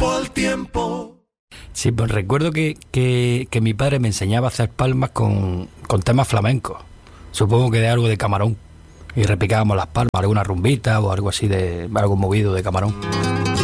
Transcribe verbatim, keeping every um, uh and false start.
tiempo al tiempo. Sí, pues recuerdo que, que, que mi padre me enseñaba a hacer palmas con, con temas flamencos. Supongo que de algo de Camarón. Y repicábamos las palmas, alguna rumbita o algo así de algo movido de Camarón.